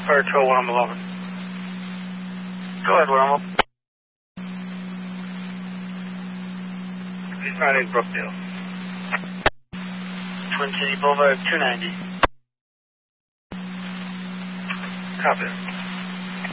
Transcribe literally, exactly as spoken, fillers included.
Fire twelve one, I'm eleven. Go ahead, Lambo. He's nine eight Brookdale. Twin City Boulevard, two ninety. Copy.